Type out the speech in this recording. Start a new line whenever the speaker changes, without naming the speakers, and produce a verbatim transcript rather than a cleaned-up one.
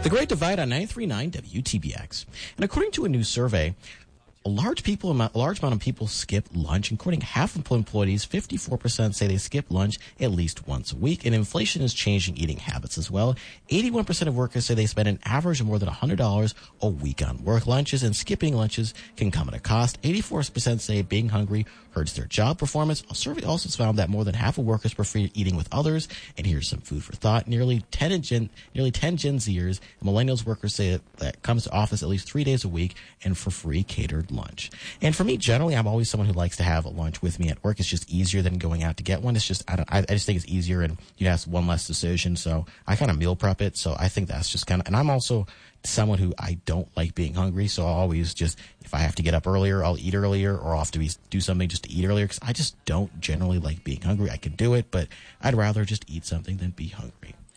The Great Divide on ninety-three point nine W T B X. And according to a new survey, a large people, a large amount of people skip lunch. According to half of employees, fifty-four percent say they skip lunch at least once a week. And inflation is changing eating habits as well. eighty-one percent of workers say they spend an average of more than one hundred dollars a week on work lunches, and skipping lunches can come at a cost. eighty-four percent say being hungry hurts their job performance. A survey also found that more than half of workers prefer eating with others. And here's some food for thought. Nearly ten Gen, nearly ten Gen Zers and millennials workers say that, that comes to office at least three days a week and for free catered lunch. And for me, generally, I'm always someone who likes to have a lunch with me at work. It's just easier than going out to get one. It's just, I don't, I, I just think it's easier, and you have one less decision. So I kind of meal prep it. So I think that's just kind of, and I'm also someone who I don't like being hungry. So I'll always just, if I have to get up earlier, I'll eat earlier, or I'll have to be, do something just to eat earlier, because I just don't generally like being hungry. I can do it, but I'd rather just eat something than be hungry.